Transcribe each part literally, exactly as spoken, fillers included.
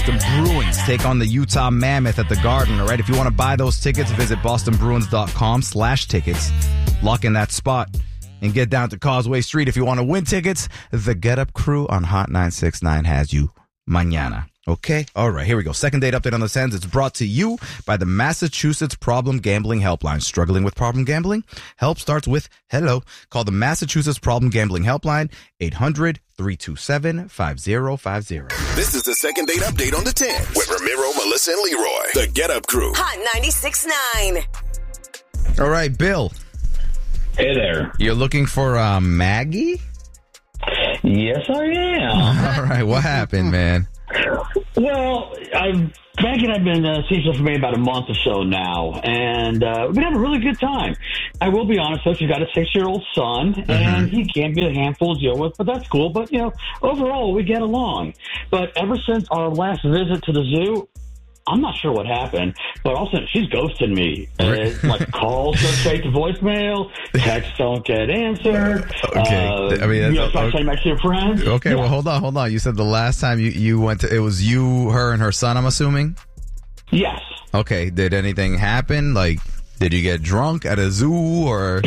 Boston Bruins take on the Utah Mammoth at the Garden. All right, if you want to buy those tickets, visit bostonbruins.com slash tickets. Lock in that spot and get down to Causeway Street. If you want to win tickets, the Get Up crew on Hot nine six nine has you mañana. Okay, all right, here we go. Second date update on the Sends. It's brought to you by the Massachusetts Problem Gambling Helpline. Struggling with problem gambling? Help starts with hello. Call the Massachusetts Problem Gambling Helpline, eight hundred, three two seven, five zero five zero. This is the second date update on the Tens with Ramiro, Melissa, and Leroy. The Get Up crew. Hot ninety-six point nine. All right, Bill. Hey there. You're looking for uh, Maggie? Yes, I am. All right, what happened, man? Well, I've, Maggie and I have been uh, seeing for maybe about a month or so now, and uh, we've been having a really good time. I will be honest, though, she's got a six-year-old son, mm-hmm. and he can be a handful to deal with, but that's cool. But, you know, overall, we get along. But ever since our last visit to the zoo, I'm not sure what happened, but all of a sudden she's ghosting me. Uh, like calls go straight to voicemail, texts don't get answered. Okay, uh, I mean, that's, you know, start okay. sending back to your friends. Okay, yeah. well, hold on, hold on. You said the last time you, you went to, it was you, her, and her son, I'm assuming? Yes. Okay, did anything happen? Like, did you get drunk at a zoo or?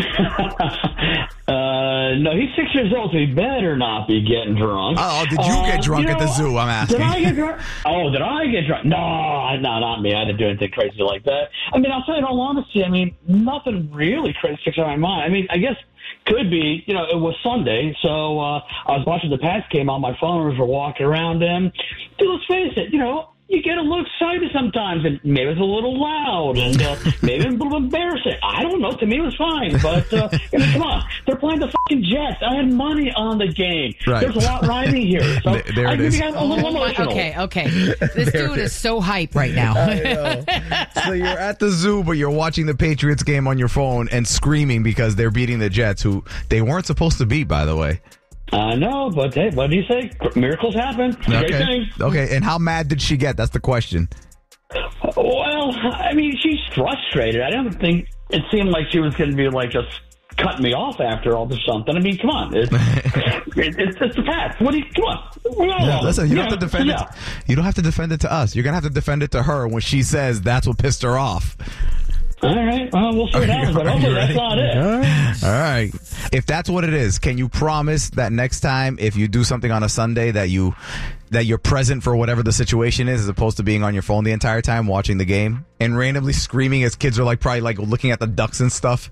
uh, no, he's six years old, so he better not be getting drunk. Oh, did you uh, get drunk you at know, the zoo? I'm asking. Did I get drunk? Oh, did I get drunk? No, no, not me. I didn't do anything crazy like that. I mean, I'll tell you in all honesty, I mean, nothing really crazy sticks out of my mind. I mean, I guess could be, you know, it was Sunday, so uh, I was watching the Pats game on my phone as we're walking around, and dude, let's face it, you know, you get a little excited sometimes, and maybe it's a little loud, and uh, maybe a little embarrassing. I don't know. To me, it was fine. But, uh, I mean, come on. They're playing the fucking Jets. I had money on the game. Right. There's a lot riding here. So there, there I it is. got a little emotional. Okay, okay. This dude is so hype right now. I know. So you're at the zoo, but you're watching the Patriots game on your phone and screaming because they're beating the Jets, who they weren't supposed to beat, by the way. I know, but hey, what do you say? Miracles happen. Okay. Great things. Okay, and how mad did she get? That's the question. Well, I mean, she's frustrated. I don't think it seemed like she was going to be like just cutting me off after all or something. I mean, come on. It's, it's, it's the Pats. What do you, come on. Yeah, listen, you don't yeah, have to defend yeah. it. You don't have to defend it to us. You're going to have to defend it to her when she says that's what pissed her off. All right. Well, we'll see what happens, but hopefully that's not it. All right. All right. If that's what it is, can you promise that next time, if you do something on a Sunday, that you that you're present for whatever the situation is, as opposed to being on your phone the entire time watching the game and randomly screaming as kids are like probably like looking at the ducks and stuff?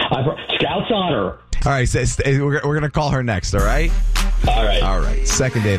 Scouts honor. All right. So we're we're gonna call her next. All right. All right. All right. Second date.